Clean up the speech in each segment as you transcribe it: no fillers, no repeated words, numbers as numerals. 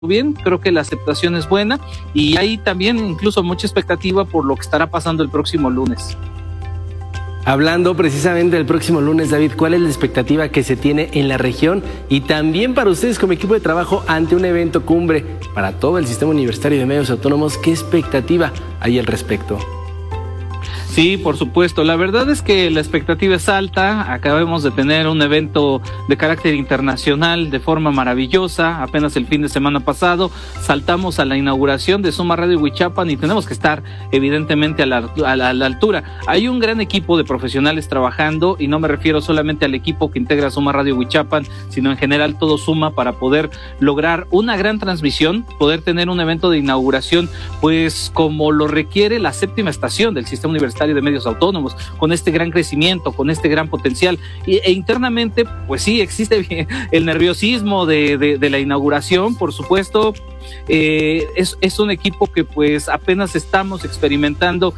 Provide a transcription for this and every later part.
bien, creo que la aceptación es buena y hay también incluso mucha expectativa por lo que estará pasando el próximo lunes. Hablando precisamente del próximo lunes, David, ¿cuál es la expectativa que se tiene en la región y también para ustedes como equipo de trabajo ante un evento cumbre para todo el Sistema Universitario de Medios Autónomos? ¿Qué expectativa hay al respecto? Sí, por supuesto. La verdad es que la expectativa es alta. Acabamos de tener un evento de carácter internacional de forma maravillosa. Apenas el fin de semana pasado saltamos a la inauguración de Suma Radio Huichapan y tenemos que estar evidentemente a la altura. Hay un gran equipo de profesionales trabajando y no me refiero solamente al equipo que integra Suma Radio Huichapan, sino en general todo suma para poder lograr una gran transmisión, poder tener un evento de inauguración, pues como lo requiere la 7ª estación del Sistema Universitario de Medios Autónomos, con este gran crecimiento, con este gran potencial e internamente pues sí existe el nerviosismo de la inauguración, por supuesto. Es un equipo que pues apenas estamos experimentando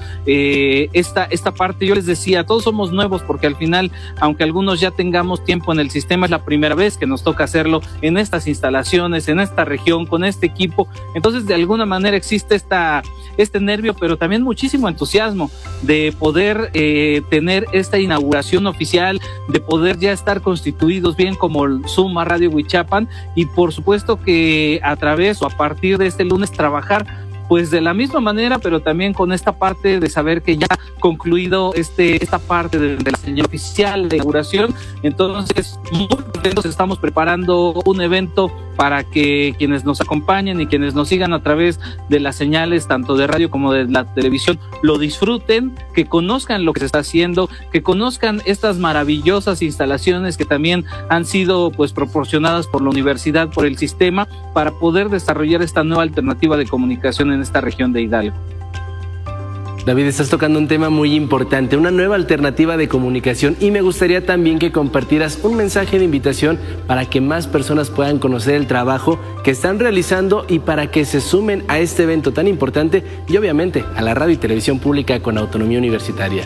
esta parte. Yo les decía, todos somos nuevos porque al final, aunque algunos ya tengamos tiempo en el sistema, es la primera vez que nos toca hacerlo en estas instalaciones, en esta región, con este equipo. Entonces de alguna manera existe este nervio, pero también muchísimo entusiasmo de poder tener esta inauguración oficial, de poder ya estar constituidos bien como el Suma Radio Huichapan y por supuesto que a través o a partir de este lunes trabajar pues de la misma manera, pero también con esta parte de saber que ya concluido esta parte de la señal oficial de inauguración. Entonces, muy contentos, estamos preparando un evento para que quienes nos acompañen y quienes nos sigan a través de las señales, tanto de radio como de la televisión, lo disfruten, que conozcan lo que se está haciendo, que conozcan estas maravillosas instalaciones que también han sido pues proporcionadas por la universidad, por el sistema, para poder desarrollar esta nueva alternativa de comunicación en esta región de Hidalgo. David, estás tocando un tema muy importante, una nueva alternativa de comunicación, y me gustaría también que compartieras un mensaje de invitación para que más personas puedan conocer el trabajo que están realizando y para que se sumen a este evento tan importante y obviamente a la radio y televisión pública con autonomía universitaria.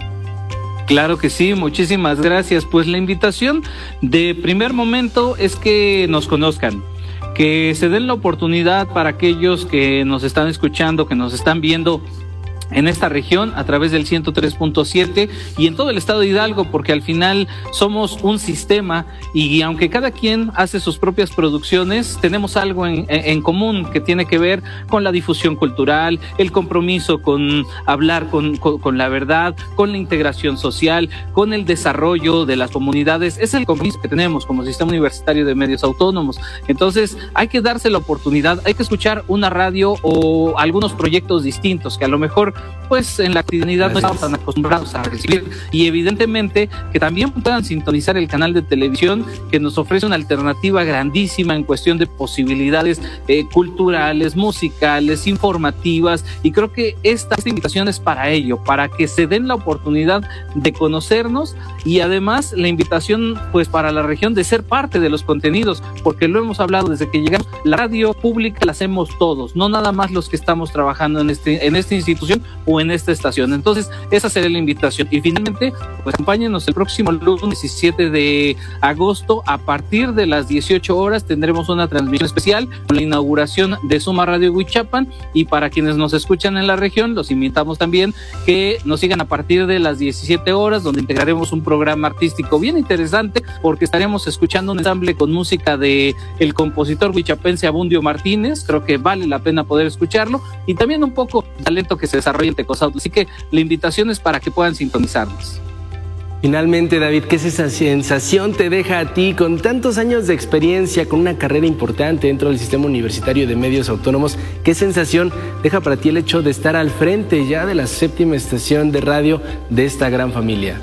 Claro que sí, muchísimas gracias. Pues la invitación de primer momento es que nos conozcan, que se den la oportunidad para aquellos que nos están escuchando, que nos están viendo en esta región a través del 103.7 y en todo el estado de Hidalgo, porque al final somos un sistema y aunque cada quien hace sus propias producciones, tenemos algo en común que tiene que ver con la difusión cultural, el compromiso con hablar con la verdad, con la integración social, con el desarrollo de las comunidades. Es el compromiso que tenemos como Sistema Universitario de Medios Autónomos. Entonces hay que darse la oportunidad, hay que escuchar una radio o algunos proyectos distintos que a lo mejor pues en la actividad no estamos tan acostumbrados a recibir, y evidentemente que también puedan sintonizar el canal de televisión que nos ofrece una alternativa grandísima en cuestión de posibilidades culturales, musicales, informativas, y creo que esta invitación es para ello, para que se den la oportunidad de conocernos y además la invitación pues para la región de ser parte de los contenidos, porque lo hemos hablado desde que llegamos, la radio pública la hacemos todos, no nada más los que estamos trabajando en esta institución o en esta estación. Entonces esa sería la invitación y finalmente pues acompáñenos el próximo lunes 17 de agosto a partir de las 18 horas tendremos una transmisión especial con la inauguración de Suma Radio Huichapan, y para quienes nos escuchan en la región los invitamos también que nos sigan a partir de las 17 horas donde integraremos un programa artístico bien interesante porque estaremos escuchando un ensamble con música de el compositor huichapense Abundio Martínez. Creo que vale la pena poder escucharlo y también un poco de talento que se desarrolla en Tecozautla, así que la invitación es para que puedan sintonizarnos. Finalmente, David, ¿qué sensación te deja a ti con tantos años de experiencia, con una carrera importante dentro del Sistema Universitario de Medios Autónomos? ¿Qué sensación deja para ti el hecho de estar al frente ya de la 7ª estación de radio de esta gran familia?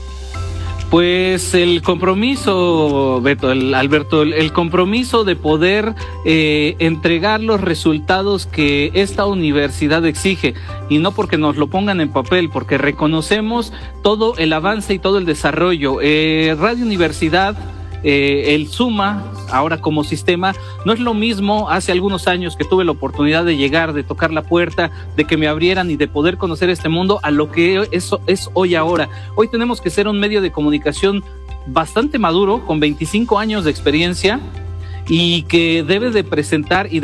Pues el compromiso, Alberto, el compromiso de poder entregar los resultados que esta universidad exige, y no porque nos lo pongan en papel, porque reconocemos todo el avance y todo el desarrollo. Radio Universidad, el Suma, ahora como sistema, no es lo mismo hace algunos años que tuve la oportunidad de llegar, de tocar la puerta, de que me abrieran y de poder conocer este mundo, a lo que eso es hoy ahora. Hoy tenemos que ser un medio de comunicación bastante maduro, con 25 años de experiencia, y que debe de presentar y